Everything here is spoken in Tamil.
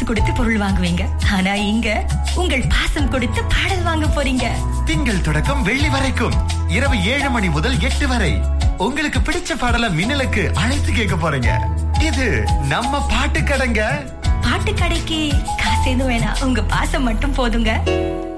கொடுத்து பொருள் வாங்குவீங்க. ஆனா இங்க உங்கள் பாசம் கொடுத்து பாடல் வாங்க போறீங்க. திங்கள் தொடக்கம் வெள்ளி வரைக்கும் இரவு 7 மணி முதல் 8 வரை உங்களுக்கு பிடிச்ச பாடலை மின்னலுக்கு அழைத்து கேட்க போறீங்க. இது நம்ம பாட்டு கடைங்க. பாட்டு கடைக்கு காசு எதுவும் வேணாம், உங்க பாசம் மட்டும் போதுங்க.